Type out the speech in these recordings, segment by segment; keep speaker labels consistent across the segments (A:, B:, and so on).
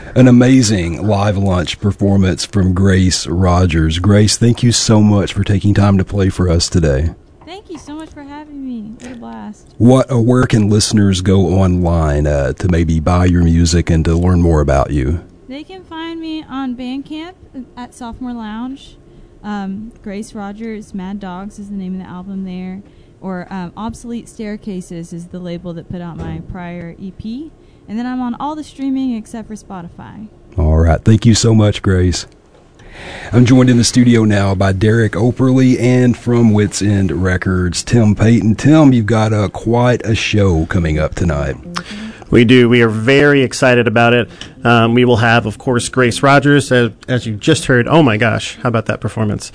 A: An amazing live lunch performance from Grace Rogers. Grace, thank you so much for taking time to play for us today.
B: Thank you so much for having me. What a blast.
A: Where can listeners go online to maybe buy your music and to learn more about you?
B: They can find me on Bandcamp at Sophomore Lounge. Grace Rogers, Mad Dogs is the name of the album there. Or Obsolete Staircases is the label that put out my prior EP. And then I'm on all the streaming except for Spotify.
A: All right. Thank you so much, Grace. I'm joined in the studio now by Derek Operly and from Wits End Records, Tim Payton. Tim, you've got quite a show coming up tonight.
C: We do. We are very excited about it. We will have, of course, Grace Rogers, as you just heard. Oh, my gosh. How about that performance?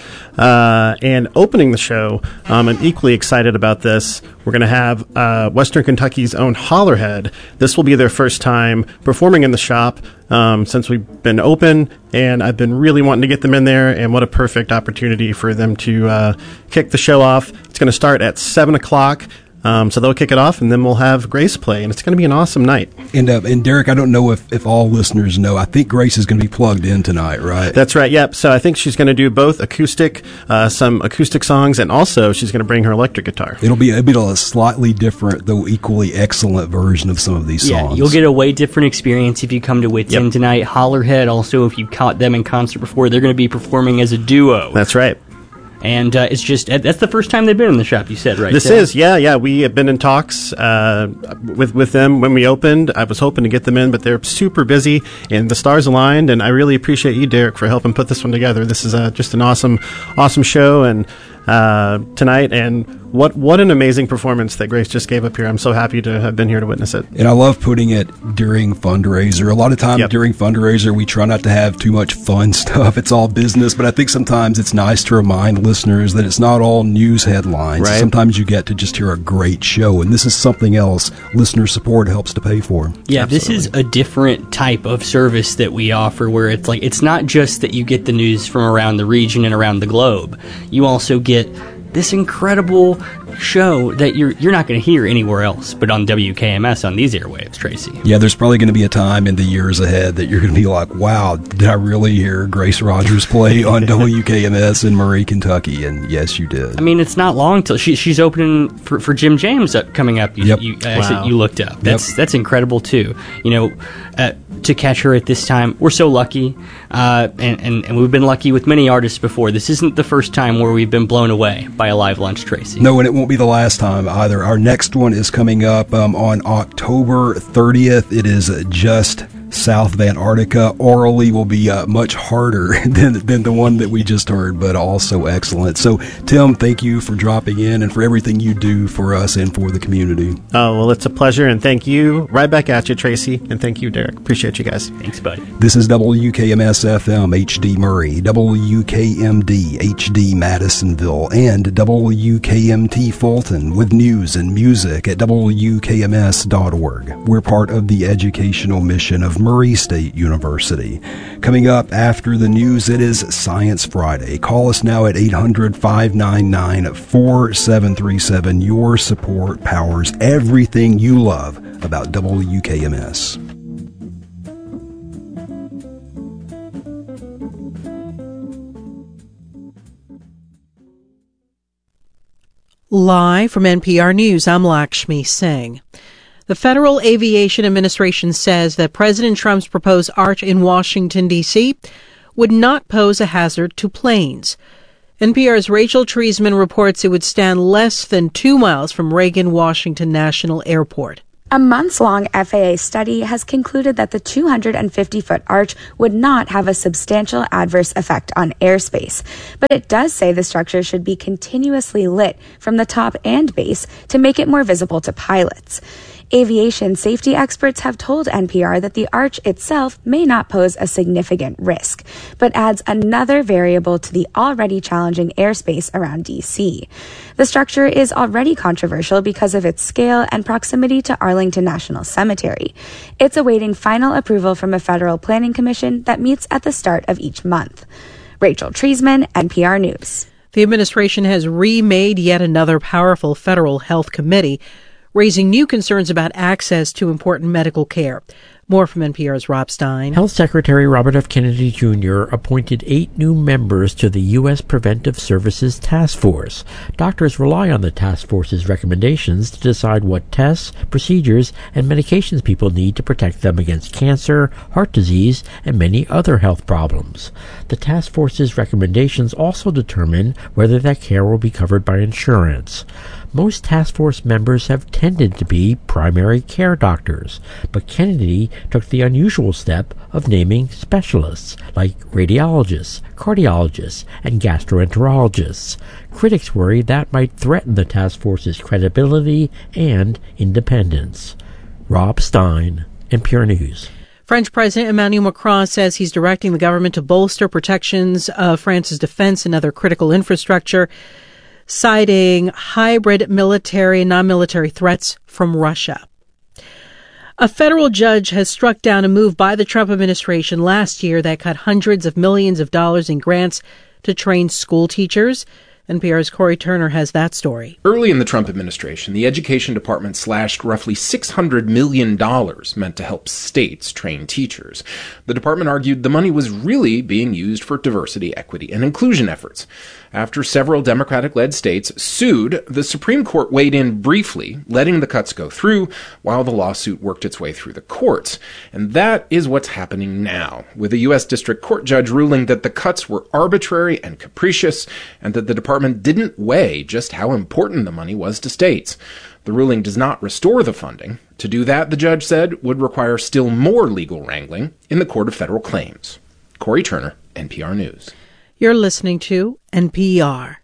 C: And opening the show, I'm equally excited about this. We're going to have Western Kentucky's own Hollerhead. This will be their first time performing in the shop since we've been open, and I've been really wanting to get them in there, and what a perfect opportunity for them to kick the show off. It's going to start at 7 o'clock. So they'll kick it off, and then we'll have Grace play, and it's going to be an awesome night.
A: And Derek, I don't know if all listeners know, I think Grace is going to be plugged in tonight, right?
C: That's right, yep. So I think she's going to do both acoustic, some acoustic songs, and also she's going to bring her electric guitar.
A: It'll be a slightly different, though equally excellent version of some of these songs.
D: Yeah, you'll get a way different experience if you come to Wits End tonight. Hollerhead, also, if you caught them in concert before, they're going to be performing as a duo.
C: That's right.
D: And it's just, that's the first time they've been in the shop, you said, right?
C: This is, yeah. We have been in talks with them when we opened. I was hoping to get them in, but they're super busy, and the stars aligned, and I really appreciate you, Derek, for helping put this one together. This is just an awesome show, and tonight, and what an amazing performance that Grace just gave up here. I'm so happy to have been here to witness it.
A: And I love putting it during fundraiser. A lot of times during fundraiser, we try not to have too much fun stuff. It's all business, but I think sometimes it's nice to remind listeners that it's not all news headlines.
C: Right.
A: Sometimes you get to just hear a great show, and this is something else listener support helps to pay for.
D: Yeah,
C: Absolutely.
D: This is a different type of service that we offer, where it's like, it's not just that you get the news from around the region and around the globe. You also get this incredible show that you're not going to hear anywhere else but on WKMS on these airwaves, Tracy.
A: Yeah, there's probably going to be a time in the years ahead that you're going to be like, wow, did I really hear Grace Rogers play on WKMS in Murray, Kentucky? And yes, you did.
D: I mean, it's not long till she's opening for Jim James coming up.
A: Yep.
D: You looked up. That's incredible too. To catch her at this time, we're so lucky, and we've been lucky with many artists before. This isn't the first time where we've been blown away by a live lunch, Tracy.
A: No, and it won't be the last time either. Our next one is coming up on October 30th. It is just south of Antarctica. Orally will be much harder than the one that we just heard, but also excellent. So, Tim, thank you for dropping in and for everything you do for us and for the community.
C: Oh, well, it's a pleasure, and thank you. Right back at you, Tracy, and thank you, Derek. Appreciate you guys.
D: Thanks, buddy.
A: This is WKMS-FM HD Murray, WKMD HD Madisonville, and WKMT Fulton with news and music at WKMS.org. We're part of the educational mission of Murray State University. Coming up after the news, it is Science Friday. Call us now at 800-599-4737. Your support powers everything you love about WKMS.
E: Live from NPR News, I'm Lakshmi Singh. The Federal Aviation Administration says that President Trump's proposed arch in Washington, D.C. would not pose a hazard to planes. NPR's Rachel Treisman reports it would stand less than 2 miles from Reagan Washington National Airport.
F: A months-long FAA study has concluded that the 250-foot arch would not have a substantial adverse effect on airspace, but it does say the structure should be continuously lit from the top and base to make it more visible to pilots. Aviation safety experts have told NPR that the arch itself may not pose a significant risk, but adds another variable to the already challenging airspace around D.C. The structure is already controversial because of its scale and proximity to Arlington National Cemetery. It's awaiting final approval from a federal planning commission that meets at the start of each month. Rachel Treisman, NPR News.
E: The administration has remade yet another powerful federal health committee, raising new concerns about access to important medical care. More from NPR's Rob Stein.
G: Health Secretary Robert F. Kennedy Jr. appointed 8 new members to the U.S. Preventive Services Task Force. Doctors rely on the task force's recommendations to decide what tests, procedures, and medications people need to protect them against cancer, heart disease, and many other health problems. The task force's recommendations also determine whether that care will be covered by insurance. Most task force members have tended to be primary care doctors, but Kennedy took the unusual step of naming specialists like radiologists, cardiologists, and gastroenterologists. Critics worry that might threaten the task force's credibility and independence. Rob Stein, NPR News.
E: French President Emmanuel Macron says he's directing the government to bolster protections of France's defense and other critical infrastructure, citing hybrid military and non-military threats from Russia. A federal judge has struck down a move by the Trump administration last year that cut hundreds of millions of dollars in grants to train school teachers. NPR's Corey Turner has that story.
H: Early in the Trump administration, the Education Department slashed roughly $600 million meant to help states train teachers. The department argued the money was really being used for diversity, equity, and inclusion efforts. After several Democratic-led states sued, the Supreme Court weighed in briefly, letting the cuts go through while the lawsuit worked its way through the courts. And that is what's happening now, with a U.S. District Court judge ruling that the cuts were arbitrary and capricious, and that the department didn't weigh just how important the money was to states. The ruling does not restore the funding. To do that, the judge said, would require still more legal wrangling in the Court of Federal Claims. Corey Turner, NPR News.
E: You're listening to NPR.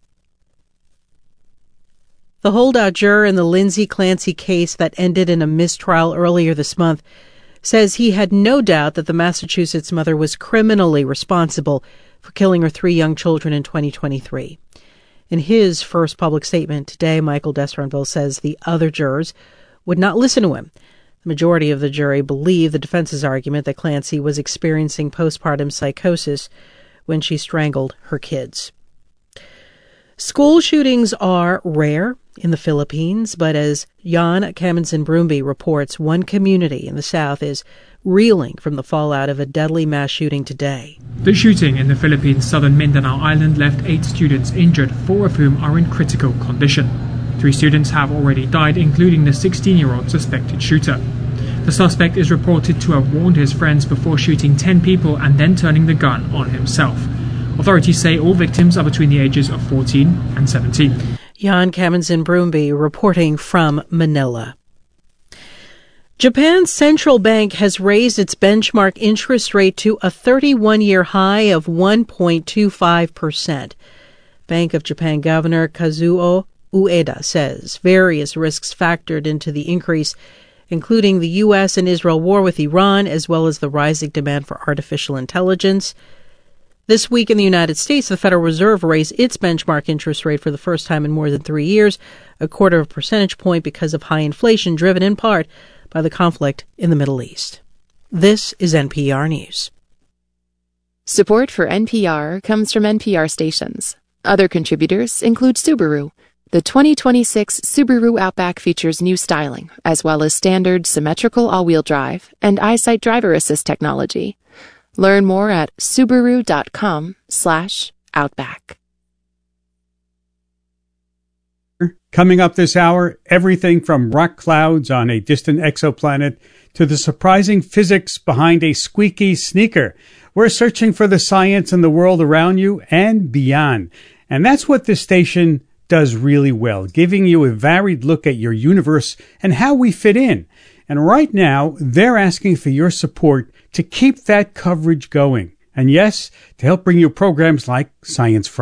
E: The holdout juror in the Lindsay Clancy case that ended in a mistrial earlier this month says he had no doubt that the Massachusetts mother was criminally responsible for killing her 3 young children in 2023. In his first public statement today, Michael Desranville says the other jurors would not listen to him. The majority of the jury believed the defense's argument that Clancy was experiencing postpartum psychosis when she strangled her kids. School shootings are rare in the Philippines, but as Jan Kaminsin-Brumby reports, one community in the south is reeling from the fallout of a deadly mass shooting today.
I: The shooting in the Philippines' southern Mindanao Island left 8 students injured, 4 of whom are in critical condition. 3 students have already died, including the 16-year-old suspected shooter. The suspect is reported to have warned his friends before shooting 10 people and then turning the gun on himself. Authorities say all victims are between the ages of 14 and 17.
E: Jan Kaminsin-Brumby reporting from Manila. Japan's central bank has raised its benchmark interest rate to a 31-year high of 1.25%. Bank of Japan Governor Kazuo Ueda says various risks factored into the increase, including the U.S. and Israel war with Iran, as well as the rising demand for artificial intelligence. This week in the United States, the Federal Reserve raised its benchmark interest rate for the first time in more than 3 years, a quarter of a percentage point because of high inflation driven in part by the conflict in the Middle East. This is NPR News.
J: Support for NPR comes from NPR stations. Other contributors include Subaru. The 2026 Subaru Outback features new styling, as well as standard symmetrical all-wheel drive and EyeSight driver assist technology. Learn more at Subaru.com/Outback.
K: Coming up this hour, everything from rock clouds on a distant exoplanet to the surprising physics behind a squeaky sneaker. We're searching for the science in the world around you and beyond. And that's what this station does really well, giving you a varied look at your universe and how we fit in. And right now, they're asking for your support to keep that coverage going. And yes, to help bring you programs like Science Friday.